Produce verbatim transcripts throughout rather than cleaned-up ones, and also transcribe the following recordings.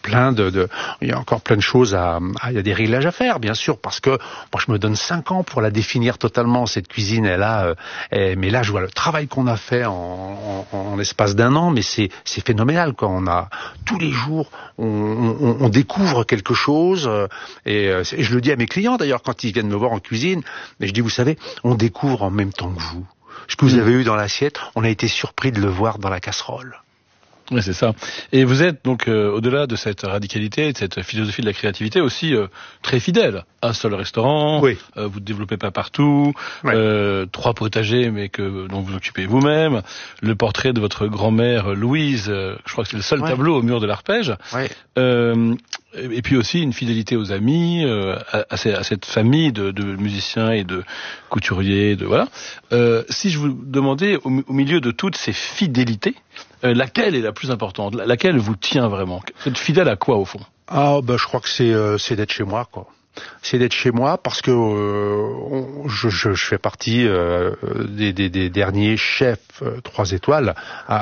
plein de, de, il y a encore plein de choses à, à, il y a des réglages à faire, bien sûr, parce que moi je me donne cinq ans pour la définir totalement, cette cuisine, elle a, euh, elle, mais là je vois le travail qu'on a fait en, en, en l'espace d'un an, mais c'est, c'est phénoménal, quoi. On a, tous les jours, on, on, on découvre quelque chose, euh, et, euh, et je le dis à mes clients d'ailleurs quand ils viennent me voir en cuisine, mais je dis, vous savez, on découvre en même temps que vous. Ce que vous avez eu dans l'assiette, on a été surpris de le voir dans la casserole. Oui, c'est ça. Et vous êtes donc, euh, au-delà de cette radicalité, de cette philosophie de la créativité, aussi euh, très fidèle. Un seul restaurant, oui. euh, vous ne développez pas partout, ouais. euh, trois potagers, mais que dont vous occupez vous-même, le portrait de votre grand-mère Louise, euh, je crois que c'est le seul ouais. tableau au mur de l'Arpège. Ouais. Euh, et puis aussi une fidélité aux amis, euh, à, à, ces, à cette famille de, de musiciens et de couturiers, de voilà. Euh, si je vous demandais, au, au milieu de toutes ces fidélités, euh, laquelle est la plus importante, laquelle vous tient vraiment? Vous êtes fidèle à quoi au fond? Ah, ben je crois que c'est, euh, c'est d'être chez moi, quoi. C'est d'être chez moi parce que euh, on, je, je, je fais partie euh, des, des, des derniers chefs euh, trois étoiles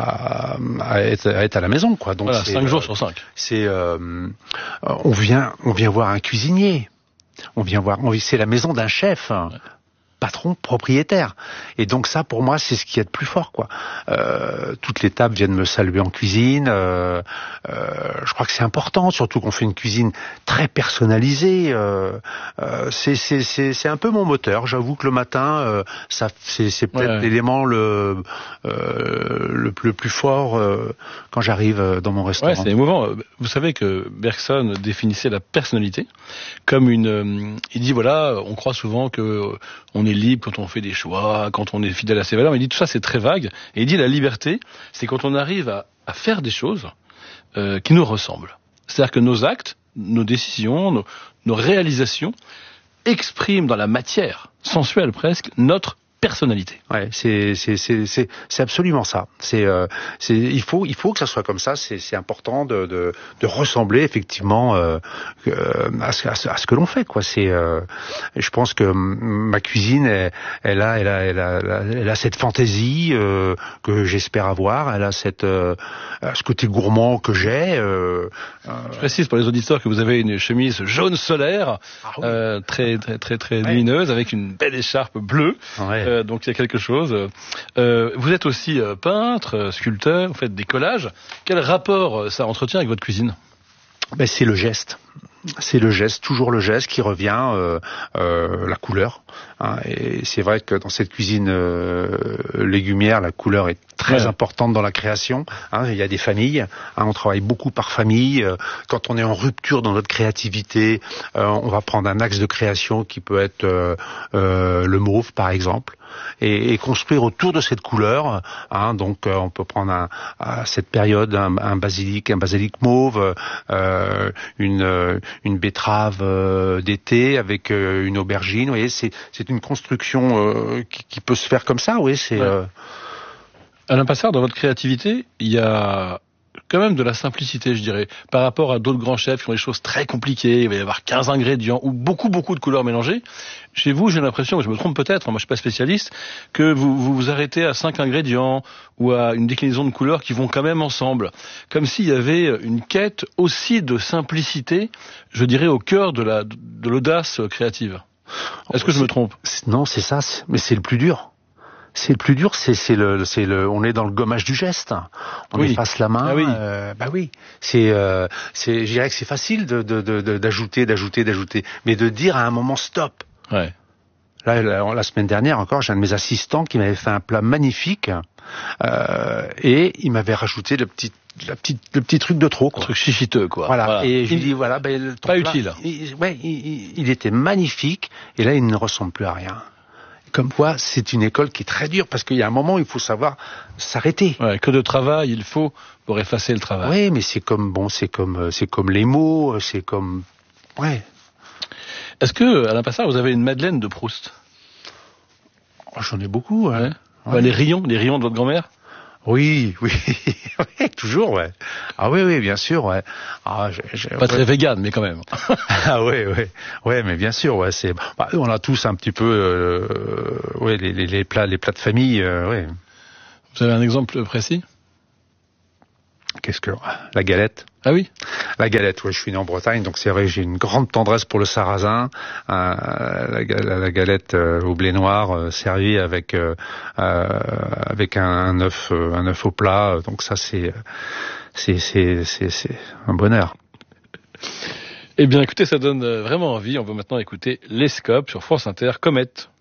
à, à, être, à être à la maison, quoi. Donc voilà, c'est, cinq jours euh, sur cinq. C'est euh, on vient on vient voir un cuisinier, on vient voir, on, c'est la maison d'un chef. Ouais. Patron, propriétaire. Et donc ça, pour moi, c'est ce qu'il y a de plus fort, quoi. Euh, toutes les tables viennent me saluer en cuisine. Euh, euh, je crois que c'est important, surtout qu'on fait une cuisine très personnalisée. Euh, euh, c'est, c'est, c'est, c'est un peu mon moteur. J'avoue que le matin, euh, ça, c'est, c'est peut-être ouais. l'élément le, euh, le, le plus fort euh, quand j'arrive dans mon restaurant. Ouais, c'est émouvant. Vous savez que Bergson définissait la personnalité comme une. Euh, il dit voilà, on croit souvent que on est libre quand on fait des choix, quand on est fidèle à ses valeurs. Mais il dit tout ça, c'est très vague. Et il dit la liberté, c'est quand on arrive à, à faire des choses euh, qui nous ressemblent. C'est-à-dire que nos actes, nos décisions, nos, nos réalisations expriment dans la matière sensuelle presque notre personnalité. Ouais, c'est c'est c'est c'est c'est absolument ça. C'est euh, c'est il faut il faut que ça soit comme ça. C'est c'est important de de de ressembler effectivement euh, à ce à ce, à ce que l'on fait, quoi. C'est euh, je pense que ma cuisine elle, elle a elle a elle a elle a cette fantaisie euh, que j'espère avoir. Elle a cette euh, ce côté gourmand que j'ai. Euh, je précise pour les auditeurs que vous avez une chemise jaune solaire, ah oui. euh, très très très très ouais. lumineuse avec une belle écharpe bleue. Ouais. Euh, donc il y a quelque chose. Euh, vous êtes aussi euh, peintre, sculpteur, vous faites des collages. Quel rapport ça entretient avec votre cuisine? Ben, c'est le geste. C'est le geste, toujours le geste qui revient, euh, euh, la couleur. Hein, et c'est vrai que dans cette cuisine euh, légumière, la couleur est très ouais. importante dans la création. Hein, il y a des familles, hein, on travaille beaucoup par famille. Euh, quand on est en rupture dans notre créativité, euh, on va prendre un axe de création qui peut être euh, euh, le mauve, par exemple. Et, et construire autour de cette couleur, hein, donc euh, on peut prendre un, à cette période un, un basilic, un basilic mauve, euh, une une betterave euh, d'été avec euh, une aubergine. Vous voyez, c'est c'est une construction euh, qui, qui peut se faire comme ça. Oui, c'est. Ouais. Euh... Alain Passard, dans votre créativité, il y a quand même de la simplicité, je dirais, par rapport à d'autres grands chefs qui ont des choses très compliquées. Il va y avoir quinze ingrédients ou beaucoup, beaucoup de couleurs mélangées. Chez vous, j'ai l'impression, je me trompe peut-être, moi je suis pas spécialiste, que vous vous, vous arrêtez à cinq ingrédients ou à une déclinaison de couleurs qui vont quand même ensemble. Comme s'il y avait une quête aussi de simplicité, je dirais, au cœur de la de l'audace créative. Est-ce que je me trompe? Non, c'est ça, mais c'est le plus dur. C'est le plus dur, c'est, c'est le, c'est le, on est dans le gommage du geste. On oui. efface la main. Ah oui. Euh, bah oui. C'est, euh, c'est, je dirais que c'est facile de, de, de, de, d'ajouter, d'ajouter, d'ajouter, mais de dire à un moment stop. Ouais. Là, la, la semaine dernière encore, j'ai un de mes assistants qui m'avait fait un plat magnifique euh, et il m'avait rajouté le petit, la petite, le petit truc de trop, quoi. Un truc chichiteux, quoi. Voilà. voilà. Et je lui il... dis voilà, ben, ton pas plat, utile. Il, ouais, il, il était magnifique et là, il ne ressemble plus à rien. Comme quoi, c'est une école qui est très dure, parce qu'il y a un moment où il faut savoir s'arrêter. Ouais, que de travail il faut pour effacer le travail. Oui, mais c'est comme, bon, c'est comme, c'est comme les mots, c'est comme, ouais. Est-ce que, Alain Passard, vous avez une Madeleine de Proust? Oh, j'en ai beaucoup, hein. Ouais. Ouais. Les rayons, les rayons de votre grand-mère? Oui, oui, oui, toujours, ouais. Ah oui, oui, bien sûr, ouais. Ah, j'ai, j'ai, pas ouais. très vegan, mais quand même. Ah oui, oui, ouais, mais bien sûr, ouais. C'est, bah, on a tous un petit peu, euh, ouais, les, les, les plats, les plats de famille, euh, ouais. Vous avez un exemple précis? Qu'est-ce que la galette? Ah oui. La galette, ouais, je suis né en Bretagne, donc c'est vrai que j'ai une grande tendresse pour le sarrasin. Euh, la, la, la galette euh, au blé noir euh, servie avec euh, euh, avec un, un œuf euh, un œuf au plat. Donc ça c'est c'est c'est c'est, c'est un bonheur. Eh bien, écoutez, ça donne vraiment envie. On va maintenant écouter Les Scopes sur France Inter, Comète.